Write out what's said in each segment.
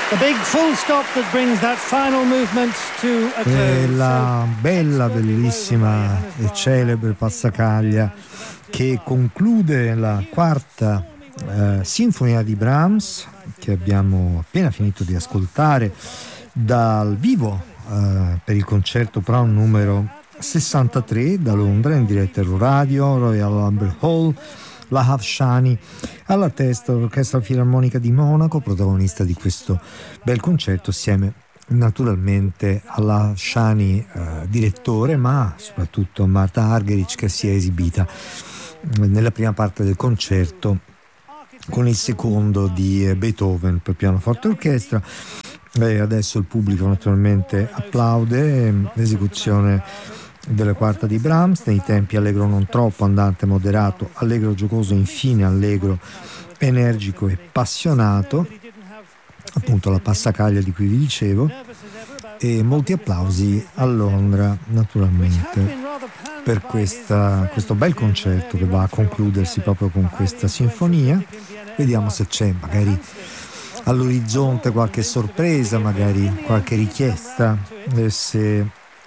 The big full stop that brings that final movement to a close. La bella, bellissima e celebre passacaglia che conclude la quarta sinfonia di Brahms, che abbiamo appena finito di ascoltare dal vivo per il concerto Brown numero 63 da Londra, in diretta radio Royal Albert Hall. Lahav Shani alla testa dell'Orchestra Filarmonica di Monaco, protagonista di questo bel concerto, assieme naturalmente alla Shani direttore, ma soprattutto a Marta Argerich, che si è esibita nella prima parte del concerto con il secondo di Beethoven per pianoforte e orchestra. E adesso il pubblico naturalmente applaude l'esecuzione della quarta di Brahms, nei tempi allegro non troppo, andante moderato, allegro giocoso, infine allegro energico e appassionato, appunto la passacaglia di cui vi dicevo, e molti applausi a Londra naturalmente per questo bel concerto che va a concludersi proprio con questa sinfonia. Vediamo se c'è magari all'orizzonte qualche sorpresa, magari qualche richiesta, se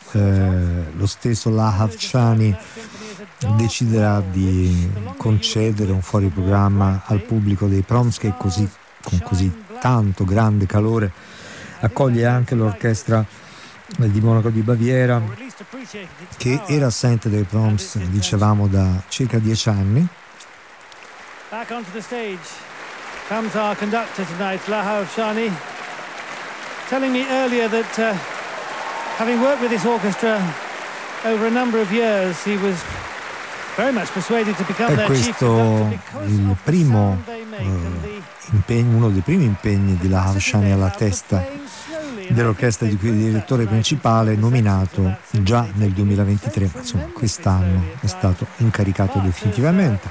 lo stesso Lahav Shani deciderà di concedere un fuori programma al pubblico dei Proms, che con così tanto grande calore accoglie anche l'orchestra di Monaco di Baviera, che era assente dai Proms, dicevamo, da circa 10 anni. Back onto the stage comes our conductor tonight, Lahav Shani, telling me earlier that having worked with this orchestra over a number of years, he was very much persuaded to become their chief conductor il primo impegno, uno dei primi impegni di Lahav Shani alla testa dell'orchestra di cui è direttore principale, nominato già nel 2023, ma insomma quest'anno è stato incaricato definitivamente.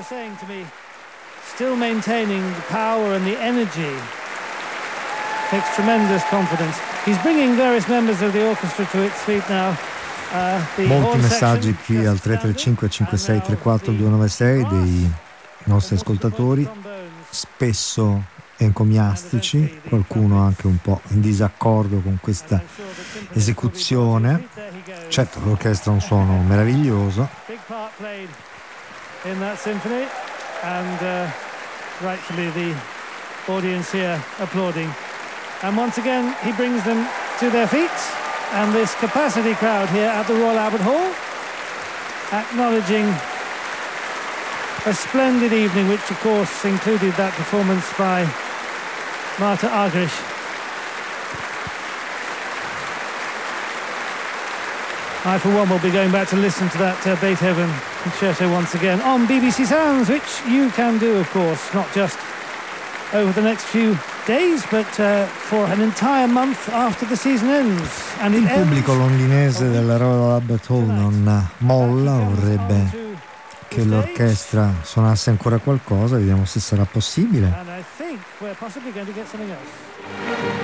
Still maintaining the power and the energy takes tremendous confidence. He's bringing various members of the orchestra to its feet now. Molti messaggi qui al 335 5634 296 dei nostri ascoltatori, spesso encomiastici, qualcuno anche un po' in disaccordo con questa esecuzione. Certo, l'orchestra ha un suono meraviglioso. And rightfully the audience here applauding. And once again he brings them to their feet, and this capacity crowd here at the Royal Albert Hall acknowledging a splendid evening, which of course included that performance by Marta Argerich. I, for one, will be going back to listen to that Beethoven concerto once again on BBC Sounds, which you can do, of course, not just over the next few days, but for an entire month after the season ends. And il pubblico londinese della Royal Albert Hall non molla, vorrebbe che l'orchestra suonasse ancora qualcosa, vediamo se sarà possibile.